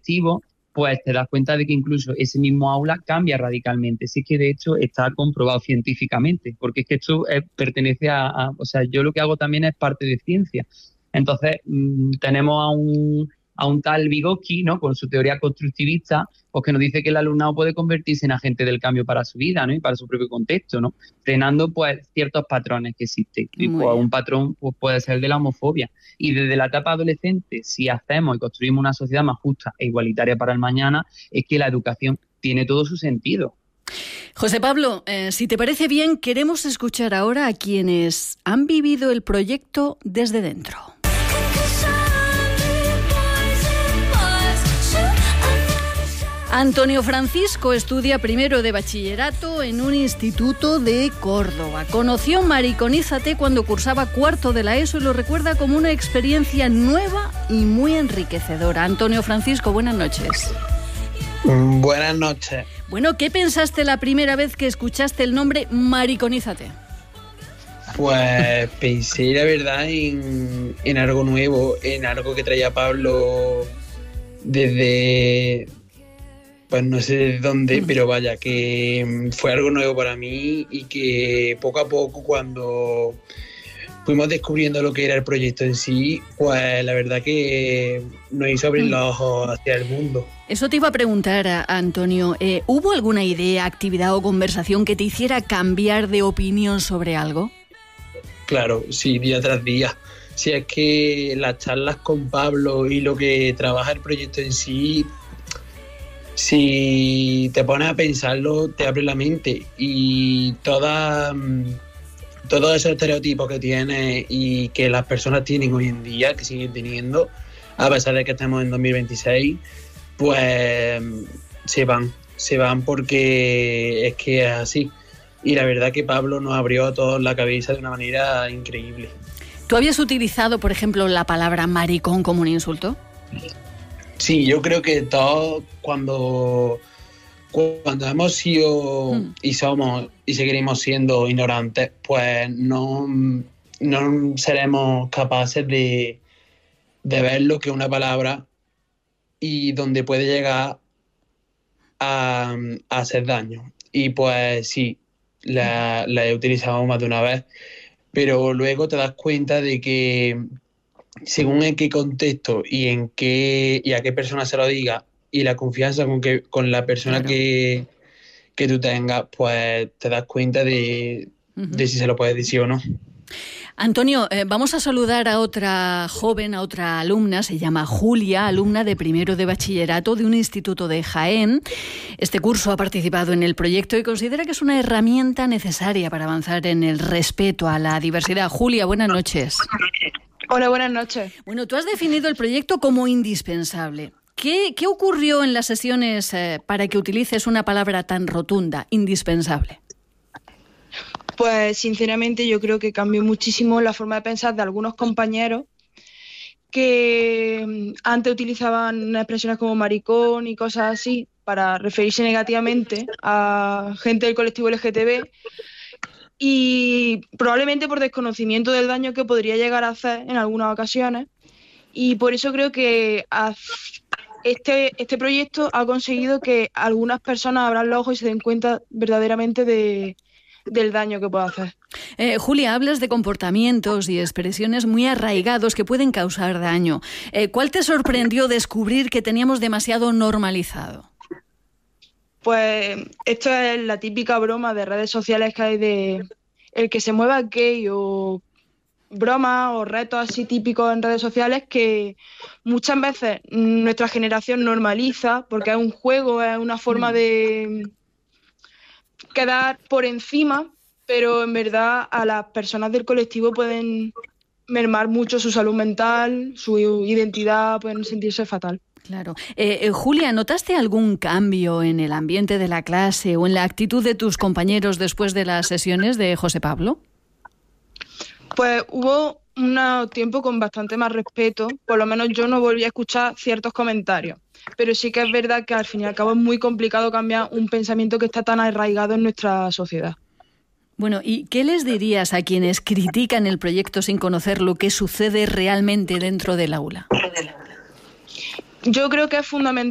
colectivo, pues te das cuenta de que incluso ese mismo aula cambia radicalmente. Sí, que de hecho está comprobado científicamente, porque es que esto pertenece o sea, yo lo que hago también es parte de ciencia. Entonces, tenemos a un tal Vygotsky, ¿no?, con su teoría constructivista, pues que nos dice que el alumnado puede convertirse en agente del cambio para su vida, ¿no?, y para su propio contexto, ¿no?, frenando pues ciertos patrones que existen. Y pues un patrón pues, puede ser el de la homofobia. Y desde la etapa adolescente, si hacemos y construimos una sociedad más justa e igualitaria para el mañana, es que la educación tiene todo su sentido. José Pablo, si te parece bien, queremos escuchar ahora a quienes han vivido el proyecto desde dentro. Antonio Francisco estudia primero de bachillerato en un instituto de Córdoba. Conoció Mariconízate cuando cursaba cuarto de la ESO y lo recuerda como una experiencia nueva y muy enriquecedora. Antonio Francisco, buenas noches. Buenas noches. Bueno, ¿qué pensaste la primera vez que escuchaste el nombre Mariconízate? Pues pensé, la verdad, en algo nuevo, en algo que traía Pablo desde... pues no sé de dónde, pero vaya, que fue algo nuevo para mí y que poco a poco, cuando fuimos descubriendo lo que era el proyecto en sí, pues la verdad que nos hizo abrir los ojos hacia el mundo. Eso te iba a preguntar, Antonio. ¿Hubo alguna idea, actividad o conversación que te hiciera cambiar de opinión sobre algo? Claro, sí, día tras día. Si es que las charlas con Pablo y lo que trabaja el proyecto en sí... si te pones a pensarlo, te abre la mente y todos esos estereotipos que tienes y que las personas tienen hoy en día, que siguen teniendo, a pesar de que estamos en 2026, pues se van porque es que es así. Y la verdad que Pablo nos abrió a todos la cabeza de una manera increíble. ¿Tú habías utilizado, por ejemplo, la palabra maricón como un insulto? Sí, yo creo que todos cuando hemos sido y somos y seguiremos siendo ignorantes, pues no seremos capaces de ver lo que es una palabra y donde puede llegar a hacer daño. Y pues sí, la he utilizado más de una vez, pero luego te das cuenta de que según en qué contexto y a qué persona se lo diga y la confianza con la persona, claro, que tú tengas, pues te das cuenta de si se lo puedes decir o no. Antonio, vamos a saludar a otra joven, a otra alumna, se llama Julia, alumna de primero de bachillerato de un instituto de Jaén. Este curso ha participado en el proyecto y considera que es una herramienta necesaria para avanzar en el respeto a la diversidad. Julia, buenas noches. Hola, buenas noches. Bueno, tú has definido el proyecto como indispensable. ¿Qué ocurrió en las sesiones para que utilices una palabra tan rotunda, indispensable? Pues sinceramente yo creo que cambió muchísimo la forma de pensar de algunos compañeros que antes utilizaban expresiones como maricón y cosas así para referirse negativamente a gente del colectivo LGTB, y probablemente por desconocimiento del daño que podría llegar a hacer en algunas ocasiones. Y por eso creo que este proyecto ha conseguido que algunas personas abran los ojos y se den cuenta verdaderamente del daño que puede hacer. Julia, hablas de comportamientos y expresiones muy arraigados que pueden causar daño. ¿Cuál te sorprendió descubrir que teníamos demasiado normalizado? Pues esto es la típica broma de redes sociales que hay de el que se mueva gay, o bromas o retos así típicos en redes sociales que muchas veces nuestra generación normaliza porque es un juego, es una forma de quedar por encima, pero en verdad a las personas del colectivo pueden mermar mucho su salud mental, su identidad, pueden sentirse fatal. Claro. Julia, ¿notaste algún cambio en el ambiente de la clase o en la actitud de tus compañeros después de las sesiones de José Pablo? Pues hubo un tiempo con bastante más respeto, por lo menos yo no volví a escuchar ciertos comentarios, pero sí que es verdad que al fin y al cabo es muy complicado cambiar un pensamiento que está tan arraigado en nuestra sociedad. Bueno, ¿y qué les dirías a quienes critican el proyecto sin conocer lo que sucede realmente dentro del aula? Yo creo que es fundamental